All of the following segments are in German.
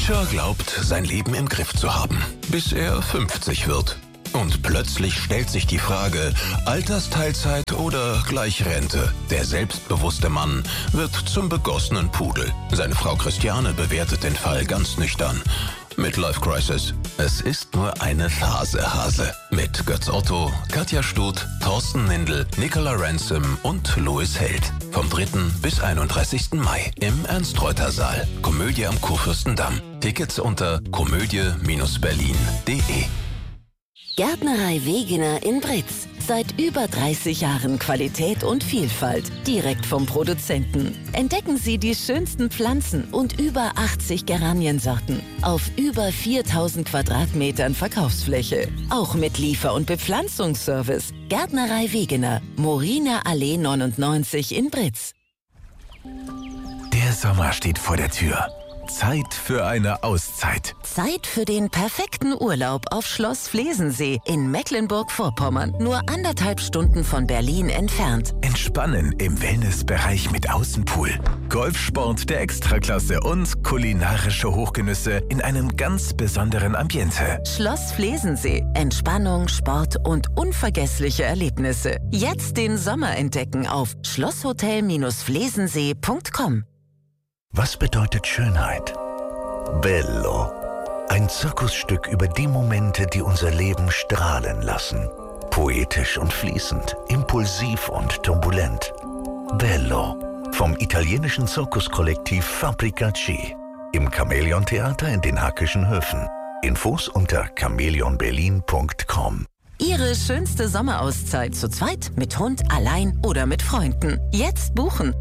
Mischa glaubt, sein Leben im Griff zu haben, bis er 50 wird. Und plötzlich stellt sich die Frage, Altersteilzeit oder gleich Rente. Der selbstbewusste Mann wird zum begossenen Pudel. Seine Frau Christiane bewertet den Fall ganz nüchtern. Midlife Crisis. Es ist nur eine Phase, Hase. Mit Götz Otto, Katja Stut, Thorsten Nindl, Nicola Ransom und Louis Held. Vom 3. bis 31. Mai im Ernst-Reuter-Saal. Komödie am Kurfürstendamm. Tickets unter komödie-berlin.de. Gärtnerei Wegener in Britz. Seit über 30 Jahren Qualität und Vielfalt. Direkt vom Produzenten. Entdecken Sie die schönsten Pflanzen und über 80 Geraniensorten. Auf über 4000 Quadratmetern Verkaufsfläche. Auch mit Liefer- und Bepflanzungsservice. Gärtnerei Wegener. Moriner Allee 99 in Britz. Der Sommer steht vor der Tür. Zeit für eine Auszeit. Zeit für den perfekten Urlaub auf Schloss Flesensee in Mecklenburg-Vorpommern. Nur 1,5 Stunden von Berlin entfernt. Entspannen im Wellnessbereich mit Außenpool. Golfsport der Extraklasse und kulinarische Hochgenüsse in einem ganz besonderen Ambiente. Schloss Flesensee. Entspannung, Sport und unvergessliche Erlebnisse. Jetzt den Sommer entdecken auf schlosshotel-flesensee.com. Was bedeutet Schönheit? Bello. Ein Zirkusstück über die Momente, die unser Leben strahlen lassen. Poetisch und fließend, impulsiv und turbulent. Bello. Vom italienischen Zirkuskollektiv Fabricacci. Im Chamäleon-Theater in den Hackischen Höfen. Infos unter chamäleonberlin.com. Ihre schönste Sommerauszeit zu zweit, mit Hund, allein oder mit Freunden. Jetzt buchen.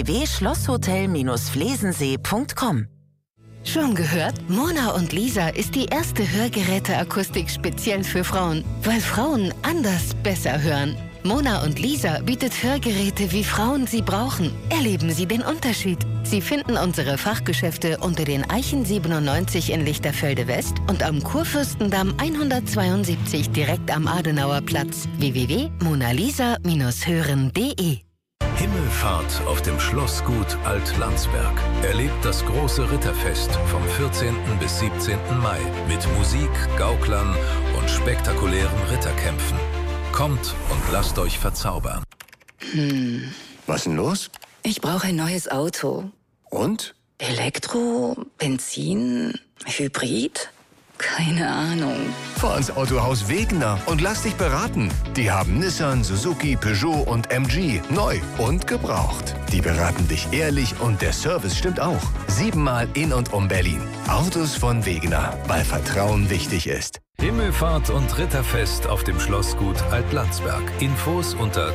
www.schlosshotel-flesensee.com. Schon gehört? Mona und Lisa ist die erste Hörgeräteakustik speziell für Frauen, weil Frauen anders besser hören. Mona und Lisa bietet Hörgeräte, wie Frauen sie brauchen. Erleben Sie den Unterschied. Sie finden unsere Fachgeschäfte unter den Eichen 97 in Lichterfelde West und am Kurfürstendamm 172 direkt am Adenauer Platz. www.monalisa-hören.de. Himmelfahrt auf dem Schlossgut Alt-Landsberg. Erlebt das große Ritterfest vom 14. bis 17. Mai mit Musik, Gauklern und spektakulären Ritterkämpfen. Kommt und lasst euch verzaubern. Was ist denn los? Ich brauche ein neues Auto. Und? Elektro, Benzin, Hybrid? Keine Ahnung. Fahr ins Autohaus Wegener und lass dich beraten. Die haben Nissan, Suzuki, Peugeot und MG. Neu und gebraucht. Die beraten dich ehrlich und der Service stimmt auch. 7-mal in und um Berlin. Autos von Wegener, weil Vertrauen wichtig ist. Himmelfahrt und Ritterfest auf dem Schlossgut Alt-Landsberg. Infos unter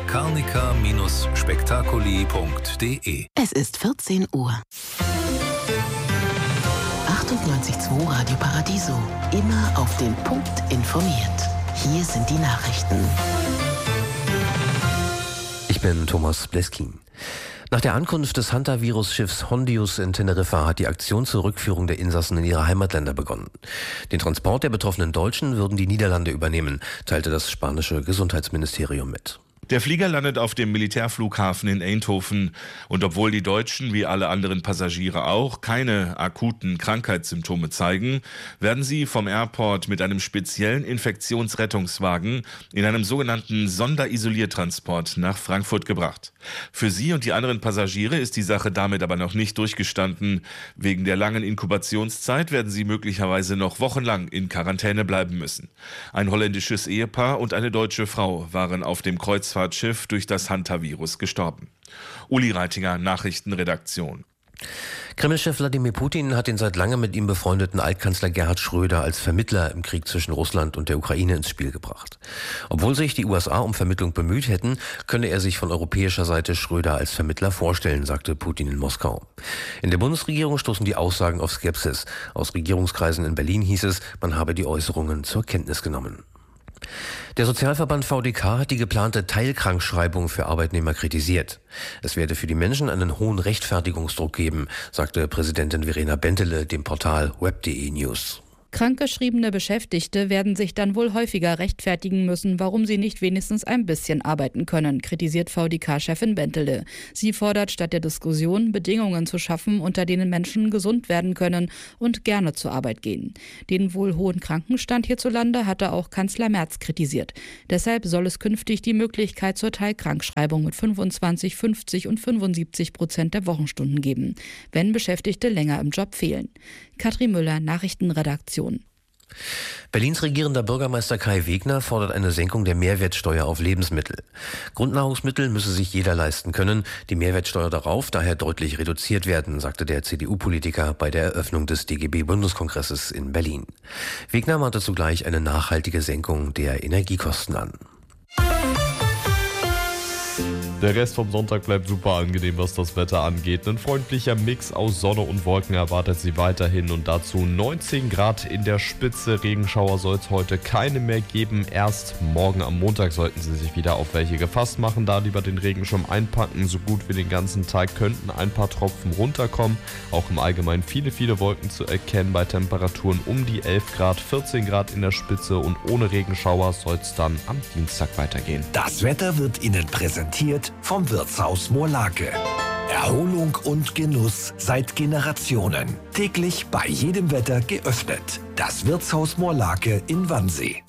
carnica-spektakuli.de. Es ist 14 Uhr. 98.2 Radio Paradiso. Immer auf den Punkt informiert. Hier sind die Nachrichten. Ich bin Thomas Bleskin. Nach der Ankunft des Hantavirus-Schiffs Hondius in Teneriffa hat die Aktion zur Rückführung der Insassen in ihre Heimatländer begonnen. Den Transport der betroffenen Deutschen würden die Niederlande übernehmen, teilte das spanische Gesundheitsministerium mit. Der Flieger landet auf dem Militärflughafen in Eindhoven und obwohl die Deutschen wie alle anderen Passagiere auch keine akuten Krankheitssymptome zeigen, werden sie vom Airport mit einem speziellen Infektionsrettungswagen in einem sogenannten Sonderisoliertransport nach Frankfurt gebracht. Für sie und die anderen Passagiere ist die Sache damit aber noch nicht durchgestanden. Wegen der langen Inkubationszeit werden sie möglicherweise noch wochenlang in Quarantäne bleiben müssen. Ein holländisches Ehepaar und eine deutsche Frau waren auf dem Kreuzfahrtschiff durch das Hantavirus gestorben. Uli Reitinger, Nachrichtenredaktion. Kreml-Chef Wladimir Putin hat den seit langem mit ihm befreundeten Altkanzler Gerhard Schröder als Vermittler im Krieg zwischen Russland und der Ukraine ins Spiel gebracht. Obwohl sich die USA um Vermittlung bemüht hätten, könne er sich von europäischer Seite Schröder als Vermittler vorstellen, sagte Putin in Moskau. In der Bundesregierung stoßen die Aussagen auf Skepsis. Aus Regierungskreisen in Berlin hieß es, man habe die Äußerungen zur Kenntnis genommen. Der Sozialverband VDK hat die geplante Teilkrankschreibung für Arbeitnehmer kritisiert. Es werde für die Menschen einen hohen Rechtfertigungsdruck geben, sagte Präsidentin Verena Bentele dem Portal web.de News. Krankgeschriebene Beschäftigte werden sich dann wohl häufiger rechtfertigen müssen, warum sie nicht wenigstens ein bisschen arbeiten können, kritisiert VDK-Chefin Bentele. Sie fordert statt der Diskussion, Bedingungen zu schaffen, unter denen Menschen gesund werden können und gerne zur Arbeit gehen. Den wohl hohen Krankenstand hierzulande hatte auch Kanzler Merz kritisiert. Deshalb soll es künftig die Möglichkeit zur Teilkrankschreibung mit 25, 50 und 75% der Wochenstunden geben, wenn Beschäftigte länger im Job fehlen. Katrin Müller, Nachrichtenredaktion. Berlins regierender Bürgermeister Kai Wegner fordert eine Senkung der Mehrwertsteuer auf Lebensmittel. Grundnahrungsmittel müsse sich jeder leisten können, die Mehrwertsteuer darauf daher deutlich reduziert werden, sagte der CDU-Politiker bei der Eröffnung des DGB-Bundeskongresses in Berlin. Wegner mahnte zugleich eine nachhaltige Senkung der Energiekosten an. Der Rest vom Sonntag bleibt super angenehm, was das Wetter angeht. Ein freundlicher Mix aus Sonne und Wolken erwartet Sie weiterhin und dazu 19 Grad in der Spitze. Regenschauer soll es heute keine mehr geben. Erst morgen am Montag sollten Sie sich wieder auf welche gefasst machen. Da lieber den Regenschirm einpacken. So gut wie den ganzen Tag könnten ein paar Tropfen runterkommen. Auch im Allgemeinen viele Wolken zu erkennen bei Temperaturen um die 11 Grad, 14 Grad in der Spitze und ohne Regenschauer soll es dann am Dienstag weitergehen. Das Wetter wird Ihnen präsentiert vom Wirtshaus Moorlake. Erholung und Genuss seit Generationen. Täglich bei jedem Wetter geöffnet. Das Wirtshaus Moorlake in Wannsee.